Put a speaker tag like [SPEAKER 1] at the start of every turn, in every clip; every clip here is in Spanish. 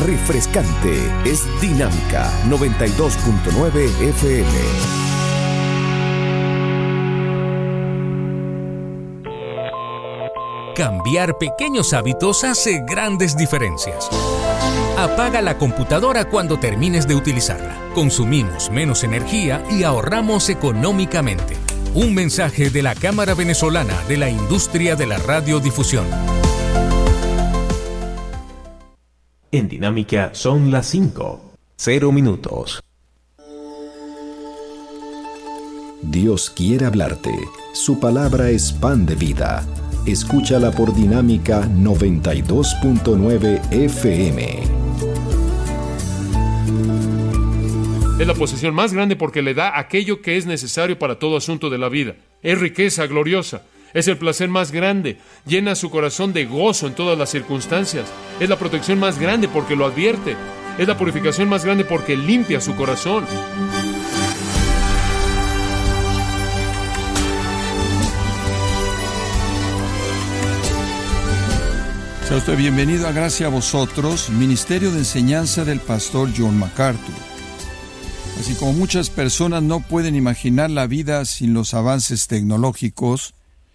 [SPEAKER 1] refrescante, es Dinámica 92.9 FM.
[SPEAKER 2] Cambiar pequeños hábitos hace grandes diferencias. Apaga la computadora cuando termines de utilizarla. Consumimos menos energía y ahorramos económicamente. Un mensaje de la Cámara Venezolana de la Industria de la Radiodifusión.
[SPEAKER 1] En Dinámica son las 5:00. Dios quiere hablarte. Su palabra es pan de vida. Escúchala por Dinámica 92.9 FM.
[SPEAKER 3] Es la posesión más grande porque le da aquello que es necesario para todo asunto de la vida. Es riqueza gloriosa. Es el placer más grande. Llena su corazón de gozo en todas las circunstancias. Es la protección más grande porque lo advierte. Es la purificación más grande porque limpia su corazón.
[SPEAKER 4] Sea usted bienvenido a Gracia a Vosotros, Ministerio de Enseñanza del Pastor John MacArthur. Así como muchas personas no pueden imaginar la vida sin los avances tecnológicos,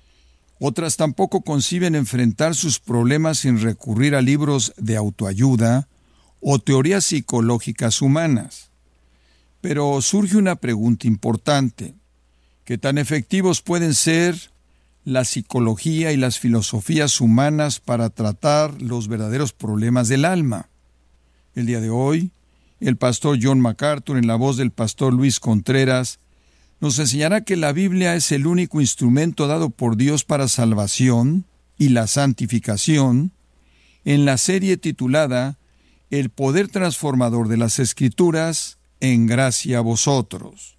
[SPEAKER 4] otras tampoco conciben enfrentar sus problemas sin recurrir a libros de autoayuda o teorías psicológicas humanas. Pero surge una pregunta importante: ¿qué tan efectivos pueden ser la psicología y las filosofías humanas para tratar los verdaderos problemas del alma? El día de hoy, el pastor John MacArthur, en la voz del pastor Luis Contreras, nos enseñará que la Biblia es el único instrumento dado por Dios para salvación y la santificación, en la serie titulada El poder transformador de las Escrituras, en gracia a vosotros.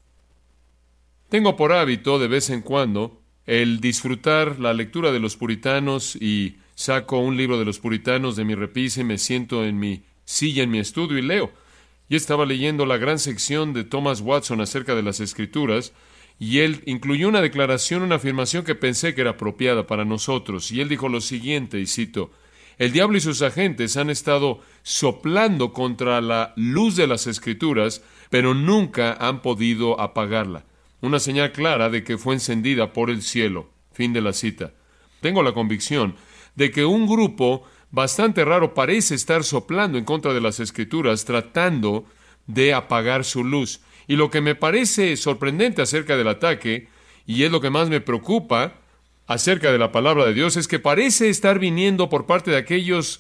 [SPEAKER 3] Tengo por hábito, de vez en cuando, el disfrutar la lectura de los puritanos, y saco un libro de los puritanos de mi repisa y me siento en mi silla en mi estudio y leo. Y estaba leyendo la gran sección de Thomas Watson acerca de las Escrituras, y él incluyó una declaración, una afirmación que pensé que era apropiada para nosotros. Y él dijo lo siguiente, y cito: el diablo y sus agentes han estado soplando contra la luz de las Escrituras, pero nunca han podido apagarla. Una señal clara de que fue encendida por el cielo. Fin de la cita. Tengo la convicción de que un grupo bastante raro parece estar soplando en contra de las Escrituras, tratando de apagar su luz. Y lo que me parece sorprendente acerca del ataque, y es lo que más me preocupa acerca de la palabra de Dios, es que parece estar viniendo por parte de aquellos,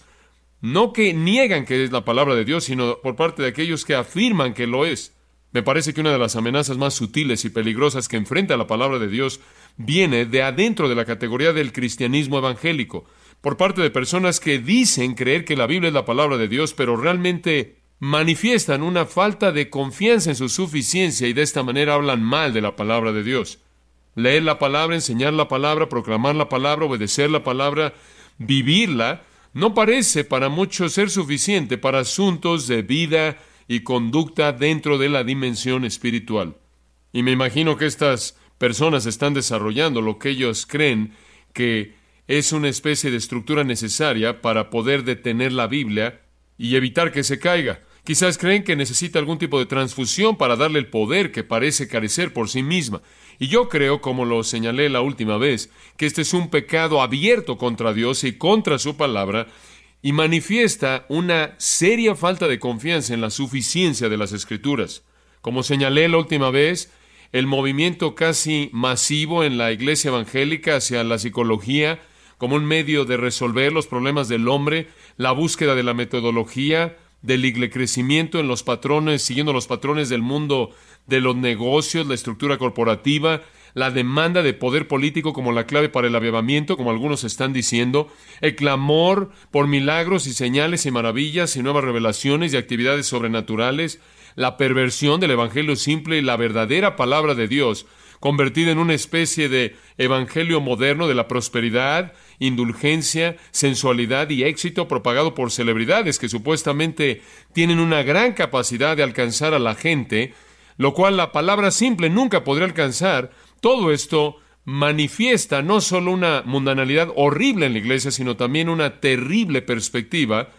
[SPEAKER 3] no que niegan que es la palabra de Dios, sino por parte de aquellos que afirman que lo es. Me parece que una de las amenazas más sutiles y peligrosas que enfrenta la palabra de Dios viene de adentro de la categoría del cristianismo evangélico, por parte de personas que dicen creer que la Biblia es la palabra de Dios, pero realmente manifiestan una falta de confianza en su suficiencia y de esta manera hablan mal de la palabra de Dios. Leer la palabra, enseñar la palabra, proclamar la palabra, obedecer la palabra, vivirla, no parece para muchos ser suficiente para asuntos de vida y conducta dentro de la dimensión espiritual. Y me imagino que estas personas están desarrollando lo que ellos creen que es una especie de estructura necesaria para poder detener la Biblia y evitar que se caiga. Quizás creen que necesita algún tipo de transfusión para darle el poder que parece carecer por sí misma. Y yo creo, como lo señalé la última vez, que este es un pecado abierto contra Dios y contra su palabra, y manifiesta una seria falta de confianza en la suficiencia de las Escrituras. Como señalé la última vez, el movimiento casi masivo en la iglesia evangélica hacia la psicología como un medio de resolver los problemas del hombre, la búsqueda de la metodología, del crecimiento en los patrones, siguiendo los patrones del mundo de los negocios, la estructura corporativa, la demanda de poder político como la clave para el avivamiento, como algunos están diciendo, el clamor por milagros y señales y maravillas y nuevas revelaciones y actividades sobrenaturales, la perversión del evangelio simple y la verdadera palabra de Dios, convertida en una especie de evangelio moderno de la prosperidad, indulgencia, sensualidad y éxito propagado por celebridades que supuestamente tienen una gran capacidad de alcanzar a la gente, lo cual la palabra simple nunca podría alcanzar. Todo esto manifiesta no solo una mundanalidad horrible en la iglesia, sino también una terrible perspectiva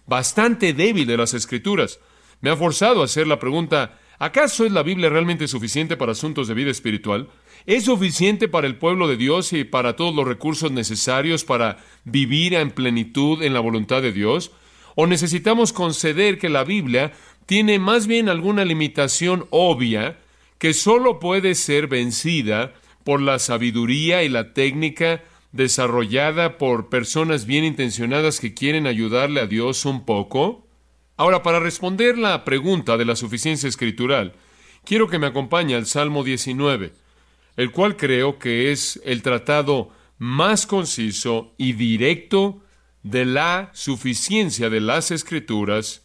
[SPEAKER 3] bastante débil de las Escrituras. Me ha forzado a hacer la pregunta, ¿acaso es la Biblia realmente suficiente para asuntos de vida espiritual? ¿Es suficiente para el pueblo de Dios y para todos los recursos necesarios para vivir en plenitud en la voluntad de Dios? ¿O necesitamos conceder que la Biblia tiene más bien alguna limitación obvia que solo puede ser vencida por la sabiduría y la técnica desarrollada por personas bien intencionadas que quieren ayudarle a Dios un poco? Ahora, para responder la pregunta de la suficiencia escritural, quiero que me acompañe al Salmo 19, el cual creo que es el tratado más conciso y directo de la suficiencia de las Escrituras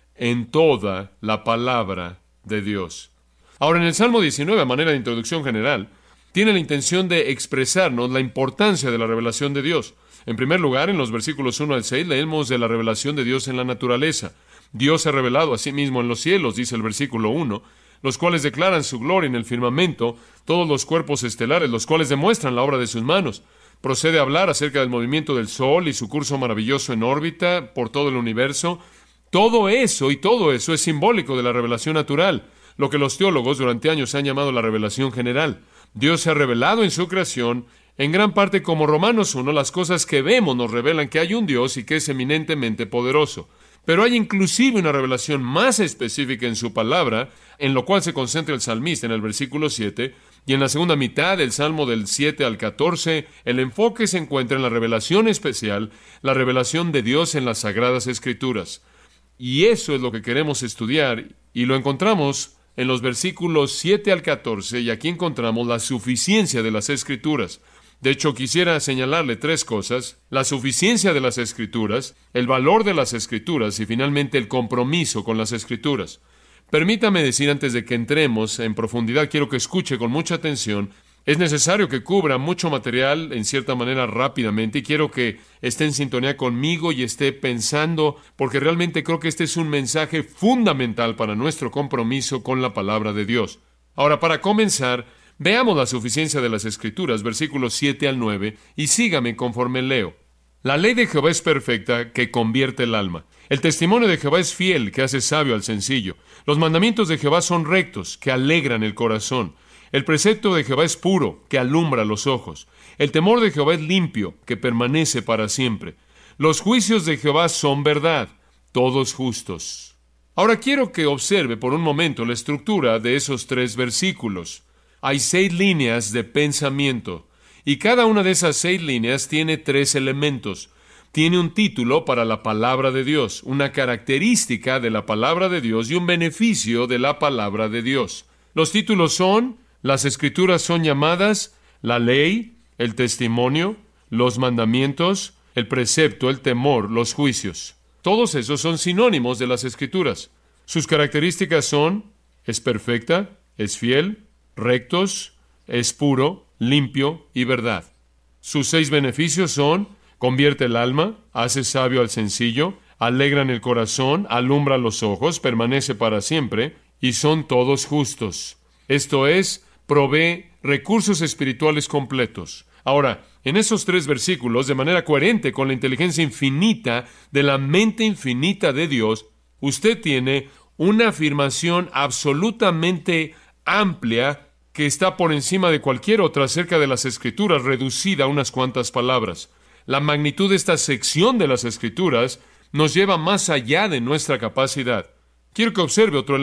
[SPEAKER 3] en toda la palabra de Dios. Ahora, en el Salmo 19, a manera de introducción general, tiene la intención de expresarnos la importancia de la revelación de Dios. En primer lugar, en los versículos 1 al 6, leemos de la revelación de Dios en la naturaleza. Dios se ha revelado a sí mismo en los cielos, dice el versículo 1, los cuales declaran su gloria en el firmamento, todos los cuerpos estelares, los cuales demuestran la obra de sus manos. Procede a hablar acerca del movimiento del Sol y su curso maravilloso en órbita por todo el universo. Todo eso es simbólico de la revelación natural, lo que los teólogos durante años han llamado la revelación general. Dios se ha revelado en su creación, en gran parte como Romanos 1, las cosas que vemos nos revelan que hay un Dios y que es eminentemente poderoso. Pero hay inclusive una revelación más específica en su palabra, en lo cual se concentra el salmista en el versículo 7, y en la segunda mitad del Salmo del 7 al 14, el enfoque se encuentra en la revelación especial, la revelación de Dios en las Sagradas Escrituras. Y eso es lo que queremos estudiar, y lo encontramos en los versículos 7 al 14, y aquí encontramos la suficiencia de las Escrituras. De hecho, quisiera señalarle tres cosas: la suficiencia de las Escrituras, el valor de las Escrituras y finalmente el compromiso con las Escrituras. Permítame decir, antes de que entremos en profundidad, quiero que escuche con mucha atención. Es necesario que cubra mucho material en cierta manera rápidamente, y quiero que esté en sintonía conmigo y esté pensando, porque realmente creo que este es un mensaje fundamental para nuestro compromiso con la palabra de Dios. Ahora, para comenzar, veamos la suficiencia de las Escrituras, versículos 7 al 9, y sígame conforme leo. La ley de Jehová es perfecta, que convierte el alma. El testimonio de Jehová es fiel, que hace sabio al sencillo. Los mandamientos de Jehová son rectos, que alegran el corazón. El precepto de Jehová es puro, que alumbra los ojos. El temor de Jehová es limpio, que permanece para siempre. Los juicios de Jehová son verdad, todos justos. Ahora quiero que observe por un momento la estructura de esos tres versículos. Hay 6 líneas de pensamiento, y cada una de esas 6 líneas tiene 3 elementos. Tiene un título para la palabra de Dios, una característica de la palabra de Dios y un beneficio de la palabra de Dios. Los títulos son: las Escrituras son llamadas la ley, el testimonio, los mandamientos, el precepto, el temor, los juicios. Todos esos son sinónimos de las Escrituras. Sus características son: es perfecta, es fiel, rectos, es puro, limpio y verdad. Sus 6 beneficios son: convierte el alma, hace sabio al sencillo, alegran el corazón, alumbra los ojos, permanece para siempre, y son todos justos. Esto es, provee recursos espirituales completos. Ahora, en esos 3 versículos, de manera coherente con la inteligencia infinita de la mente infinita de Dios, usted tiene una afirmación absolutamente amplia que está por encima de cualquier otra acerca de las Escrituras, reducida a unas cuantas palabras. La magnitud de esta sección de las Escrituras nos lleva más allá de nuestra capacidad. Quiero que observe otro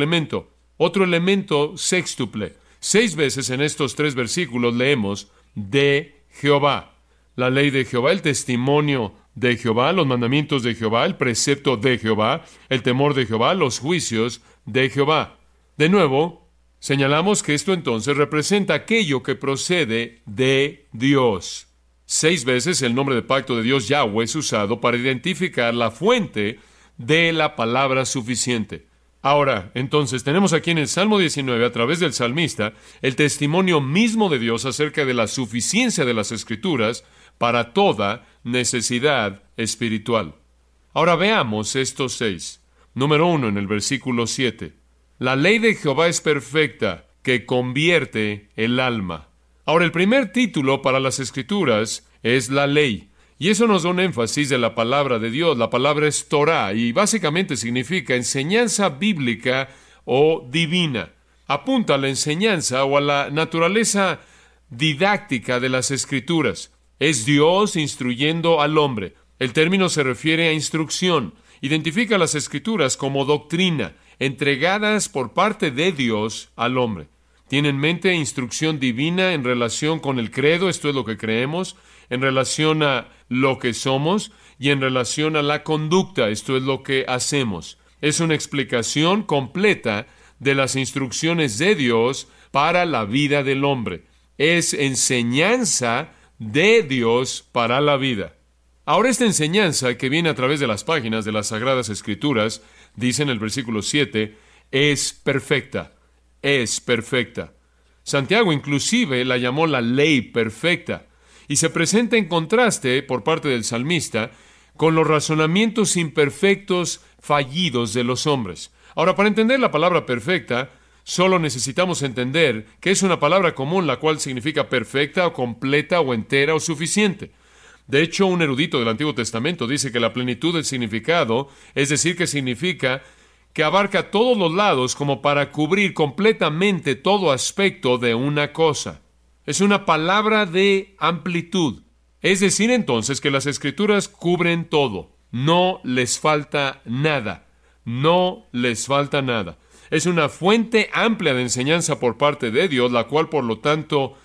[SPEAKER 3] elemento sextuple. 6 veces en estos 3 versículos leemos de Jehová. La ley de Jehová, el testimonio de Jehová, los mandamientos de Jehová, el precepto de Jehová, el temor de Jehová, los juicios de Jehová. De nuevo, señalamos que esto entonces representa aquello que procede de Dios. 6 veces el nombre de pacto de Dios, Yahweh, es usado para identificar la fuente de la palabra suficiente. Ahora, entonces, tenemos aquí en el Salmo 19, a través del salmista, el testimonio mismo de Dios acerca de la suficiencia de las Escrituras para toda necesidad espiritual. Ahora veamos estos 6. Número 1, en el versículo 7. La ley de Jehová es perfecta, que convierte el alma. Ahora, el primer título para las Escrituras es la ley. Y eso nos da un énfasis de la palabra de Dios. La palabra es Torah y básicamente significa enseñanza bíblica o divina. Apunta a la enseñanza o a la naturaleza didáctica de las Escrituras. Es Dios instruyendo al hombre. El término se refiere a instrucción. Identifica las Escrituras como doctrina, entregadas por parte de Dios al hombre. Tiene en mente instrucción divina en relación con el credo, esto es lo que creemos, en relación a lo que somos y en relación a la conducta, esto es lo que hacemos. Es una explicación completa de las instrucciones de Dios para la vida del hombre. Es enseñanza de Dios para la vida. Ahora, esta enseñanza que viene a través de las páginas de las Sagradas Escrituras, dice en el versículo 7, es perfecta. Es perfecta. Santiago inclusive la llamó la ley perfecta y se presenta en contraste por parte del salmista con los razonamientos imperfectos fallidos de los hombres. Ahora, para entender la palabra perfecta, solo necesitamos entender que es una palabra común la cual significa perfecta o completa o entera o suficiente. De hecho, un erudito del Antiguo Testamento dice que la plenitud del significado, es decir, que significa que abarca todos los lados como para cubrir completamente todo aspecto de una cosa. Es una palabra de amplitud. Es decir, entonces, que las Escrituras cubren todo. No les falta nada. No les falta nada. Es una fuente amplia de enseñanza por parte de Dios, la cual, por lo tanto,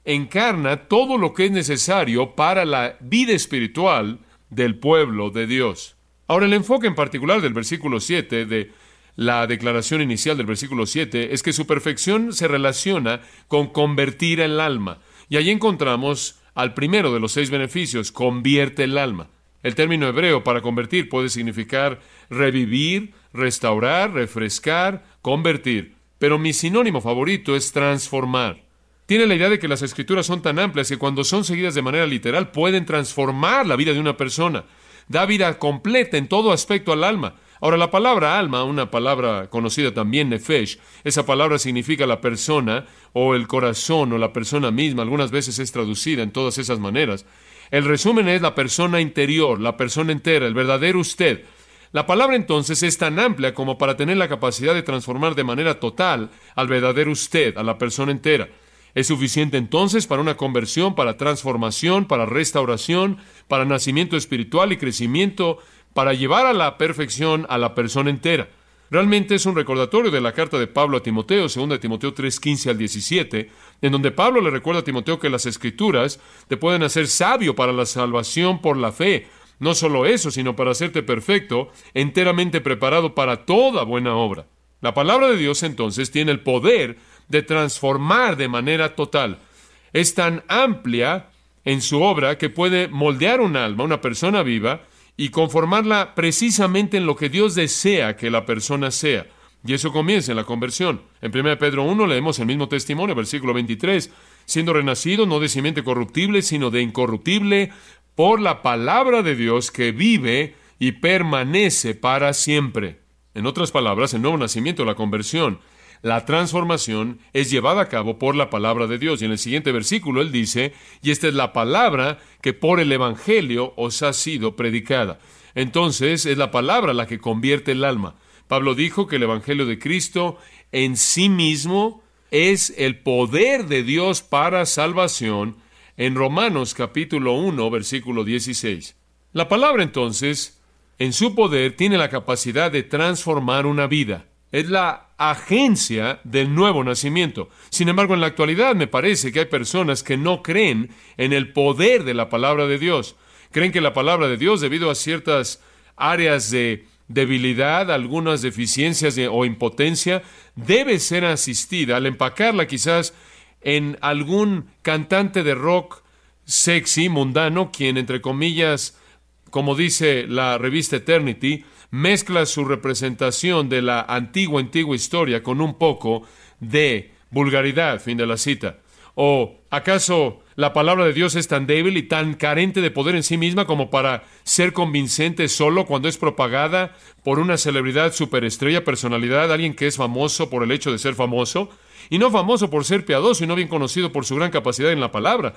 [SPEAKER 3] encarna todo lo que es necesario para la vida espiritual del pueblo de Dios. Ahora, el enfoque en particular del versículo 7, de la declaración inicial del versículo 7, es que su perfección se relaciona con convertir el alma. Y allí encontramos al primero de los 6 beneficios, convierte el alma. El término hebreo para convertir puede significar revivir, restaurar, refrescar, convertir. Pero mi sinónimo favorito es transformar. Tiene la idea de que las Escrituras son tan amplias que cuando son seguidas de manera literal pueden transformar la vida de una persona. Da vida completa en todo aspecto al alma. Ahora, la palabra alma, una palabra conocida también, nefesh, esa palabra significa la persona o el corazón o la persona misma. Algunas veces es traducida en todas esas maneras. El resumen es la persona interior, la persona entera, el verdadero usted. La palabra entonces es tan amplia como para tener la capacidad de transformar de manera total al verdadero usted, a la persona entera. Es suficiente entonces para una conversión, para transformación, para restauración, para nacimiento espiritual y crecimiento, para llevar a la perfección a la persona entera. Realmente es un recordatorio de la carta de Pablo a Timoteo, 2 Timoteo 3:15 al 17, en donde Pablo le recuerda a Timoteo que las Escrituras te pueden hacer sabio para la salvación por la fe. No solo eso, sino para hacerte perfecto, enteramente preparado para toda buena obra. La palabra de Dios entonces tiene el poder de transformar de manera total. Es tan amplia en su obra que puede moldear un alma, una persona viva, y conformarla precisamente en lo que Dios desea que la persona sea. Y eso comienza en la conversión. En 1 Pedro 1 leemos el mismo testimonio, versículo 23, siendo renacido no de simiente corruptible, sino de incorruptible, por la palabra de Dios que vive y permanece para siempre. En otras palabras, el nuevo nacimiento, la conversión, la transformación es llevada a cabo por la palabra de Dios. Y en el siguiente versículo él dice, y esta es la palabra que por el Evangelio os ha sido predicada. Entonces es la palabra la que convierte el alma. Pablo dijo que el Evangelio de Cristo en sí mismo es el poder de Dios para salvación en Romanos capítulo 1, versículo 16. La palabra entonces, en su poder, tiene la capacidad de transformar una vida. Es la agencia del nuevo nacimiento. Sin embargo, en la actualidad me parece que hay personas que no creen en el poder de la palabra de Dios. Creen que la palabra de Dios, debido a ciertas áreas de debilidad, algunas deficiencias o impotencia, debe ser asistida al empacarla quizás en algún cantante de rock sexy, mundano, quien, entre comillas, como dice la revista Eternity, mezcla su representación de la antigua historia con un poco de vulgaridad, fin de la cita. ¿O acaso la palabra de Dios es tan débil y tan carente de poder en sí misma como para ser convincente solo cuando es propagada por una celebridad, superestrella, personalidad, alguien que es famoso por el hecho de ser famoso, y no famoso por ser piadoso y no bien conocido por su gran capacidad en la palabra?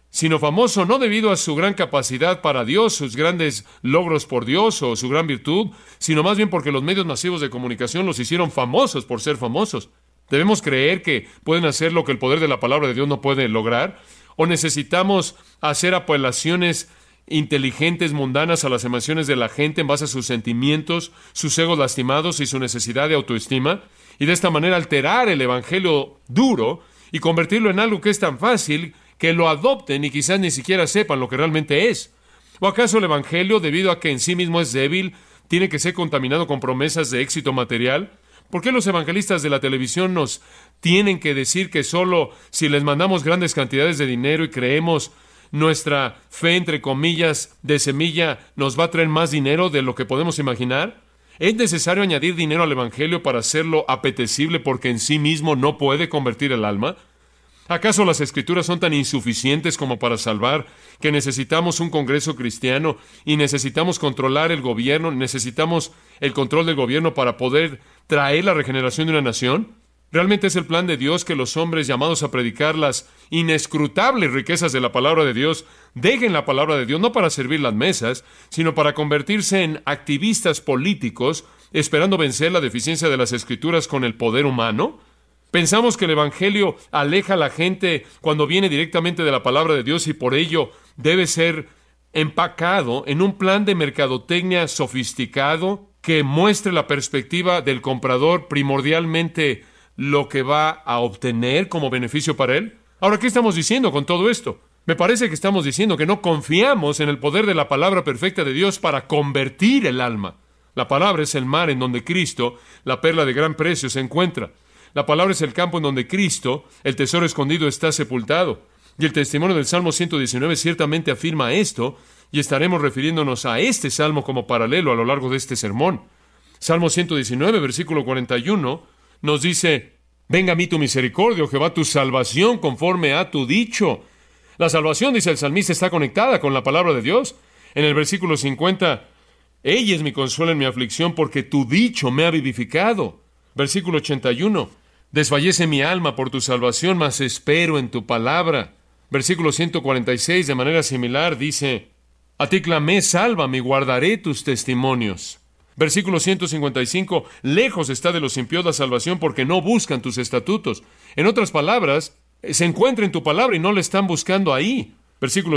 [SPEAKER 3] sino famoso no debido a su gran capacidad para Dios, sus grandes logros por Dios o su gran virtud, sino más bien porque los medios masivos de comunicación los hicieron famosos por ser famosos. ¿Debemos creer que pueden hacer lo que el poder de la palabra de Dios no puede lograr? ¿O necesitamos hacer apelaciones inteligentes, mundanas a las emociones de la gente en base a sus sentimientos, sus egos lastimados y su necesidad de autoestima? Y de esta manera alterar el evangelio duro y convertirlo en algo que es tan fácil que lo adopten y quizás ni siquiera sepan lo que realmente es. ¿O acaso el evangelio, debido a que en sí mismo es débil, tiene que ser contaminado con promesas de éxito material? ¿Por qué los evangelistas de la televisión nos tienen que decir que solo si les mandamos grandes cantidades de dinero y creemos nuestra fe, entre comillas, de semilla, nos va a traer más dinero de lo que podemos imaginar? ¿Es necesario añadir dinero al evangelio para hacerlo apetecible porque en sí mismo no puede convertir el alma? ¿Acaso las Escrituras son tan insuficientes como para salvar que necesitamos un Congreso cristiano y necesitamos controlar el gobierno, necesitamos el control del gobierno para poder traer la regeneración de una nación? ¿Realmente es el plan de Dios que los hombres llamados a predicar las inescrutables riquezas de la palabra de Dios dejen la palabra de Dios no para servir las mesas, sino para convertirse en activistas políticos esperando vencer la deficiencia de las Escrituras con el poder humano? ¿Pensamos que el evangelio aleja a la gente cuando viene directamente de la palabra de Dios y por ello debe ser empacado en un plan de mercadotecnia sofisticado que muestre la perspectiva del comprador primordialmente lo que va a obtener como beneficio para él? Ahora, ¿qué estamos diciendo con todo esto? Me parece que estamos diciendo que no confiamos en el poder de la palabra perfecta de Dios para convertir el alma. La palabra es el mar en donde Cristo, la perla de gran precio, se encuentra. La palabra es el campo en donde Cristo, el tesoro escondido, está sepultado. Y el testimonio del Salmo 119 ciertamente afirma esto, y estaremos refiriéndonos a este salmo como paralelo a lo largo de este sermón. Salmo 119, versículo 41, nos dice: venga a mí tu misericordia, oh Jehová, tu salvación conforme a tu dicho. La salvación, dice el salmista, está conectada con la palabra de Dios. En el versículo 50, ella es mi consuelo en mi aflicción, porque tu dicho me ha vivificado. Versículo 81, desfallece mi alma por tu salvación, mas espero en tu palabra. Versículo 146, de manera similar, dice: a ti clamé, sálvame, y guardaré tus testimonios. Versículo 155, lejos está de los impíos la salvación, porque no buscan tus estatutos. En otras palabras, se encuentra en tu palabra y no la están buscando ahí. Versículo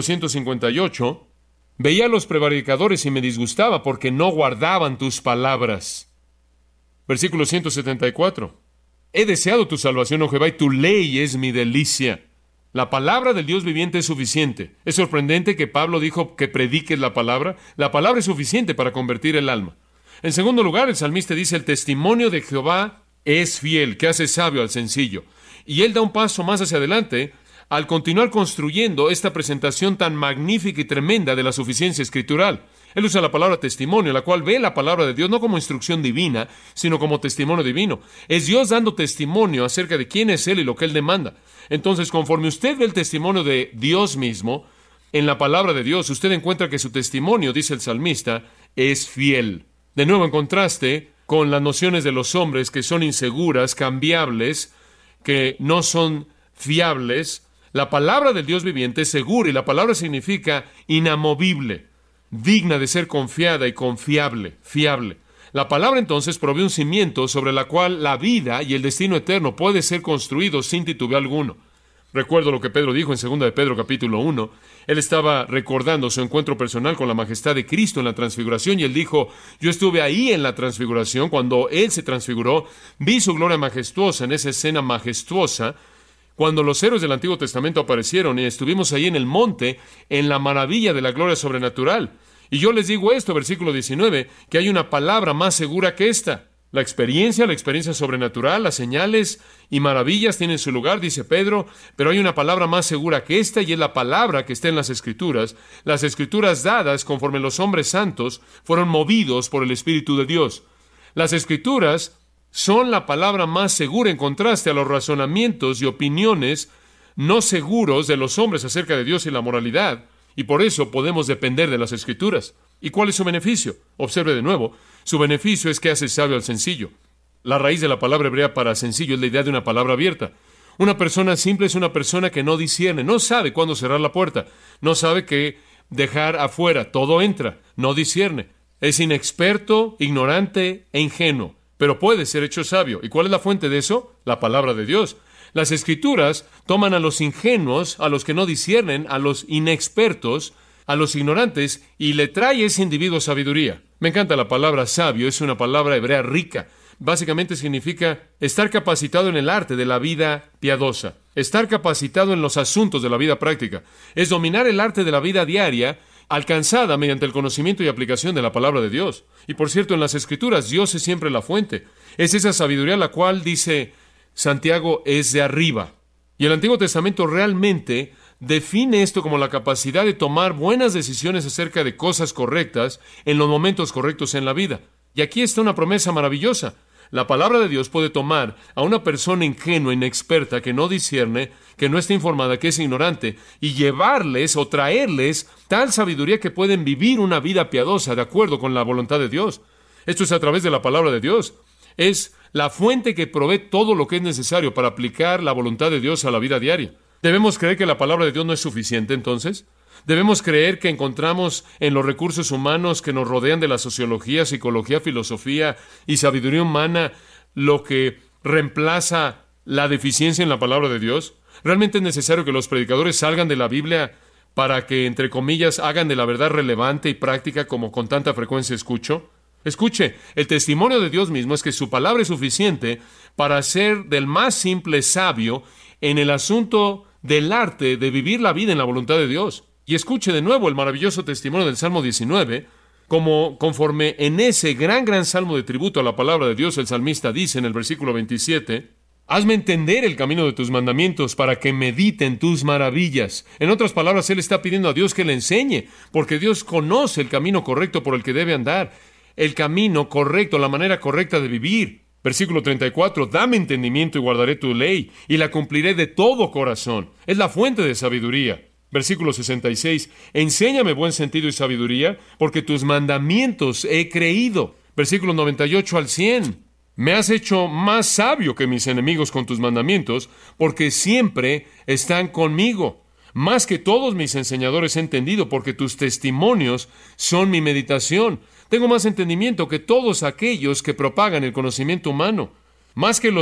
[SPEAKER 3] 158, veía a los prevaricadores y me disgustaba, porque no guardaban tus palabras. Versículo 174, he deseado tu salvación, oh Jehová, y tu ley es mi delicia. La palabra del Dios viviente es suficiente. Es sorprendente que Pablo dijo que prediques la palabra. La palabra es suficiente para convertir el alma. En segundo lugar, el salmista dice: el testimonio de Jehová es fiel, que hace sabio al sencillo. Y él da un paso más hacia adelante al continuar construyendo esta presentación tan magnífica y tremenda de la suficiencia escritural. Él usa la palabra testimonio, la cual ve la palabra de Dios no como instrucción divina, sino como testimonio divino. Es Dios dando testimonio acerca de quién es Él y lo que Él demanda. Entonces, conforme usted ve el testimonio de Dios mismo en la palabra de Dios, usted encuentra que su testimonio, dice el salmista, es fiel. De nuevo, en contraste con las nociones de los hombres que son inseguras, cambiables, que no son fiables, la palabra del Dios viviente es segura, y la palabra significa inamovible, digna de ser confiada y confiable, fiable. La palabra entonces provee un cimiento sobre la cual la vida y el destino eterno puede ser construido sin titubeo alguno. Recuerdo lo que Pedro dijo en 2 de Pedro capítulo 1. Él estaba recordando su encuentro personal con la majestad de Cristo en la transfiguración, y él dijo: yo estuve ahí en la transfiguración, cuando Él se transfiguró, vi su gloria majestuosa en esa escena majestuosa, cuando los héroes del Antiguo Testamento aparecieron, y estuvimos ahí en el monte, en la maravilla de la gloria sobrenatural. Y yo les digo esto, versículo 19, que hay una palabra más segura que esta. La experiencia sobrenatural, las señales y maravillas tienen su lugar, dice Pedro, pero hay una palabra más segura que esta, y es la palabra que está en las Escrituras dadas conforme los hombres santos fueron movidos por el Espíritu de Dios. Las Escrituras son la palabra más segura en contraste a los razonamientos y opiniones no seguros de los hombres acerca de Dios y la moralidad, y por eso podemos depender de las Escrituras. ¿Y cuál es su beneficio? Observe de nuevo, su beneficio es que hace sabio al sencillo. La raíz de la palabra hebrea para sencillo es la idea de una palabra abierta. Una persona simple es una persona que no discierne, no sabe cuándo cerrar la puerta, no sabe qué dejar afuera, todo entra, no discierne. Es inexperto, ignorante e ingenuo, pero puede ser hecho sabio. ¿Y cuál es la fuente de eso? La palabra de Dios. Las Escrituras toman a los ingenuos, a los que no disciernen, a los inexpertos, a los ignorantes, y le trae a ese individuo sabiduría. Me encanta la palabra sabio, es una palabra hebrea rica. Básicamente significa estar capacitado en el arte de la vida piadosa, estar capacitado en los asuntos de la vida práctica. Es dominar el arte de la vida diaria, alcanzada mediante el conocimiento y aplicación de la palabra de Dios. Y por cierto, en las Escrituras, Dios es siempre la fuente. Es esa sabiduría la cual, dice Santiago, es de arriba. Y el Antiguo Testamento realmente define esto como la capacidad de tomar buenas decisiones acerca de cosas correctas en los momentos correctos en la vida. Y aquí está una promesa maravillosa. La palabra de Dios puede tomar a una persona ingenua, inexperta, que no discierne, que no está informada, que es ignorante, y llevarles o traerles tal sabiduría que pueden vivir una vida piadosa de acuerdo con la voluntad de Dios. Esto es a través de la palabra de Dios. Es la fuente que provee todo lo que es necesario para aplicar la voluntad de Dios a la vida diaria. ¿Debemos creer que la palabra de Dios no es suficiente entonces? ¿Debemos creer que encontramos en los recursos humanos que nos rodean de la sociología, psicología, filosofía y sabiduría humana lo que reemplaza la deficiencia en la palabra de Dios? ¿Realmente es necesario que los predicadores salgan de la Biblia para que, entre comillas, hagan de la verdad relevante y práctica como con tanta frecuencia escucho? Escuche, el testimonio de Dios mismo es que su palabra es suficiente para hacer del más simple sabio en el asunto del arte de vivir la vida en la voluntad de Dios. Y escuche de nuevo el maravilloso testimonio del Salmo 19, conforme en ese gran salmo de tributo a la palabra de Dios, el salmista dice en el versículo 27, hazme entender el camino de tus mandamientos para que medite en tus maravillas. En otras palabras, él está pidiendo a Dios que le enseñe, porque Dios conoce el camino correcto por el que debe andar, el camino correcto, la manera correcta de vivir. Versículo 34, dame entendimiento y guardaré tu ley, y la cumpliré de todo corazón. Es la fuente de sabiduría. Versículo 66, enséñame buen sentido y sabiduría, porque tus mandamientos he creído. Versículo 98 al 100, me has hecho más sabio que mis enemigos con tus mandamientos, porque siempre están conmigo. Más que todos mis enseñadores he entendido, porque tus testimonios son mi meditación. Tengo más entendimiento que todos aquellos que propagan el conocimiento humano. Más que los